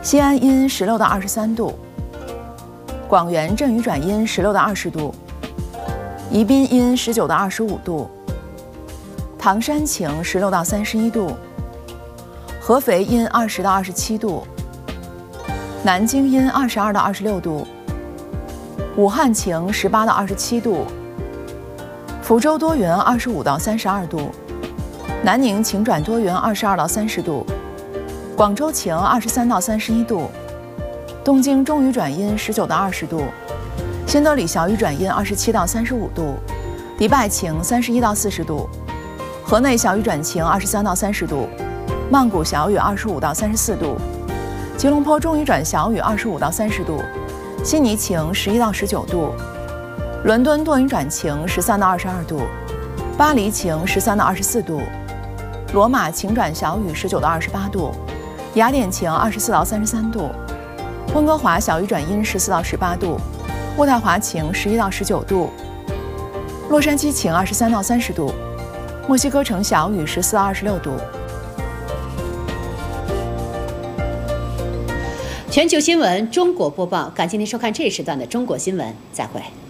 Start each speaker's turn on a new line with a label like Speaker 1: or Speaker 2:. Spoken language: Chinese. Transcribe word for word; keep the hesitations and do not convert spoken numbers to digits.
Speaker 1: 西安阴十六到二十三度，广元阵雨转阴十六到二十度，宜宾阴十九到二十五度，唐山晴十六到三十一度，合肥阴二十到二十七度，南京阴二十二到二十六度，武汉晴十八到二十七度，福州多云二十五到三十二度，南宁晴转多云二十二到三十度，广州晴二十三到三十一度，东京中雨转阴十九到二十度，新德里小雨转阴二十七到三十五度，迪拜晴三十一到四十度，河内小雨转晴二十三到三十度，曼谷小雨二十五到三十四度，吉隆坡中雨转小雨二十五到三十度，悉尼晴十一到十九度，伦敦多云转晴十三到二十二度，巴黎晴十三到二十四度，罗马晴转小雨十九到二十八度，雅典晴二十四到三十三度，温哥华小雨转阴十四到十八度，渥太华晴十一到十九度，洛杉矶晴二十三到三十度，墨西哥城小雨十四到二十六度。
Speaker 2: 全球新闻中国播报，感谢您收看这一时段的中国新闻，再会。